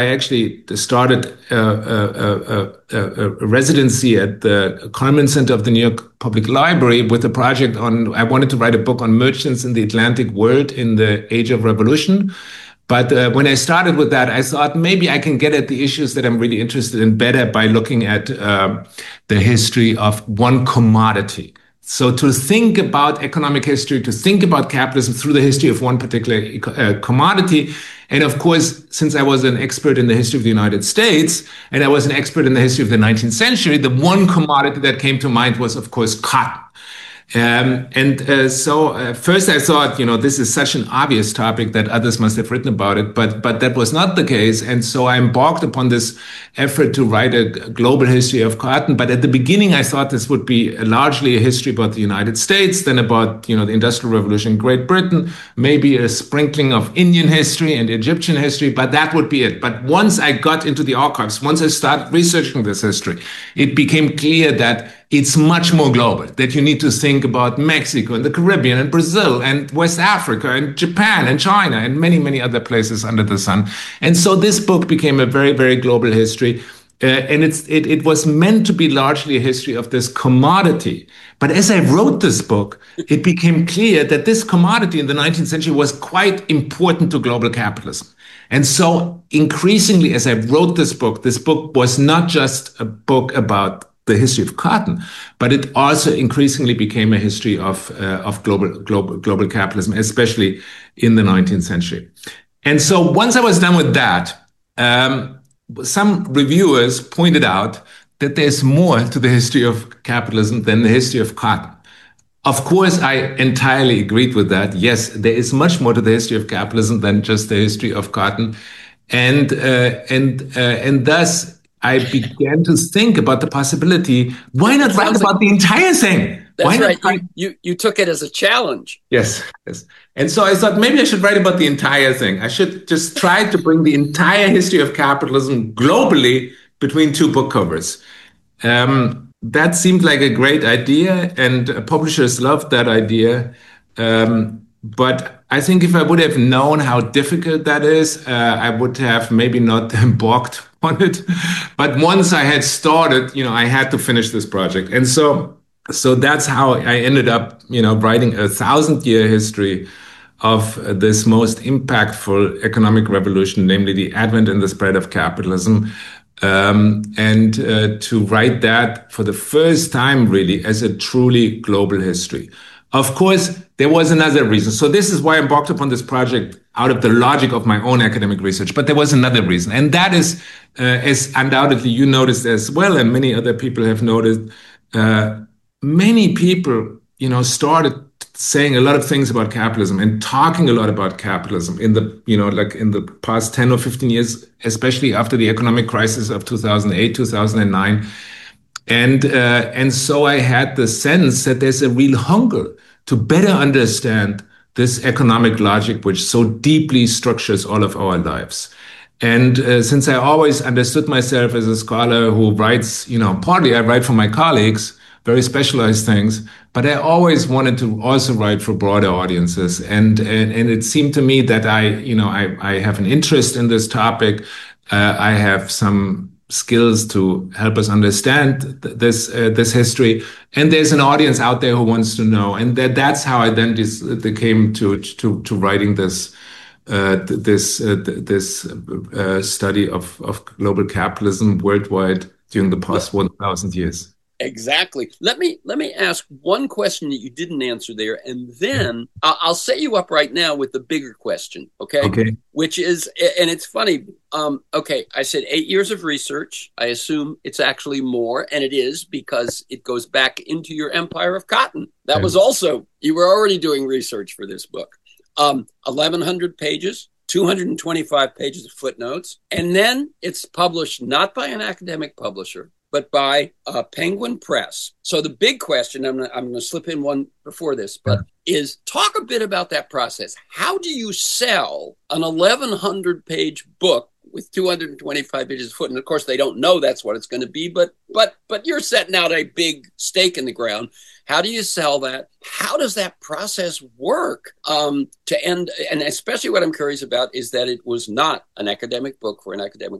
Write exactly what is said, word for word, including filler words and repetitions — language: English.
I actually started a, a, a, a residency at the Carmen Center of the New York Public Library with a project on, I wanted to write a book on merchants in the Atlantic world in the Age of Revolution. But uh, when I started with that, I thought maybe I can get at the issues that I'm really interested in better by looking at uh, the history of one commodity. So to think about economic history, to think about capitalism through the history of one particular uh, commodity. And of course, since I was an expert in the history of the United States, and I was an expert in the history of the nineteenth century, the one commodity that came to mind was, of course, cotton. Um, and uh, so uh, first I thought, you know, this is such an obvious topic that others must have written about it, but but that was not the case. And so I embarked upon this effort to write a global history of cotton. But at the beginning, I thought this would be largely a history about the United States, then about, you know, the Industrial Revolution in Great Britain, maybe a sprinkling of Indian history and Egyptian history, but that would be it. But once I got into the archives, once I started researching this history, it became clear that it's much more global, that you need to think about Mexico and the Caribbean and Brazil and West Africa and Japan and China and many, many other places under the sun. And so this book became a very, very global history. Uh, and it's, it, it was meant to be largely a history of this commodity. But as I wrote this book, it became clear that this commodity in the nineteenth century was quite important to global capitalism. And so increasingly, as I wrote this book, this book was not just a book about the history of cotton, but it also increasingly became a history of uh, of global global global capitalism, especially in the nineteenth century. And so once I was done with that, um, some reviewers pointed out that there's more to the history of capitalism than the history of cotton. Of course, I entirely agreed with that. Yes, there is much more to the history of capitalism than just the history of cotton, and uh, and uh, and thus I began to think about the possibility, why not write about the entire thing? That's why right. Not... You, you you took it as a challenge. Yes, yes. And so I thought maybe I should write about the entire thing. I should just try to bring the entire history of capitalism globally between two book covers. Um, that seemed like a great idea, and publishers loved that idea. Um, but I think if I would have known how difficult that is, uh, I would have maybe not embarked on it. But once I had started, you know, I had to finish this project. And so, so that's how I ended up, you know, writing a thousand year history of this most impactful economic revolution, namely the advent and the spread of capitalism. Um, and uh, to write that for the first time, really, as a truly global history. Of course, there was another reason. So this is why I embarked upon this project out of the logic of my own academic research. But there was another reason. And that is, uh, as undoubtedly you noticed as well, and many other people have noticed, uh, many people, you know, started saying a lot of things about capitalism and talking a lot about capitalism in the, you know, like in the past ten or fifteen years, especially after the economic crisis of two thousand eight, two thousand nine. And, uh, and so I had the sense that there's a real hunger to better understand this economic logic, which so deeply structures all of our lives. And uh, since I always understood myself as a scholar who writes, you know, partly I write for my colleagues, very specialized things, but I always wanted to also write for broader audiences. And, and, and it seemed to me that I, you know, I, I have an interest in this topic. Uh, I have some skills to help us understand th- this uh, this history, and there's an audience out there who wants to know, and that that's how I then dis- came to to to writing this uh, this uh, this uh, study of of global capitalism worldwide during the past one thousand years. Exactly. Let me let me ask one question that you didn't answer there, and then I'll, I'll set you up right now with the bigger question. Okay. Okay. Which is, and it's funny. Um, okay, I said eight years of research. I assume it's actually more, and it is because it goes back into your empire of cotton. That yeah. was also, you were already doing research for this book. Um, eleven hundred pages. two hundred twenty-five pages of footnotes, and then it's published not by an academic publisher, but by uh, Penguin Press. So the big question, I'm gonna, I'm gonna slip in one before this, but yeah. is talk a bit about that process. How do you sell an eleven hundred page book with two hundred twenty-five pages of foot. And of course, they don't know that's what it's going to be, but but but you're setting out a big stake in the ground. How do you sell that? How does that process work um, to end? And especially what I'm curious about is that it was not an academic book for an academic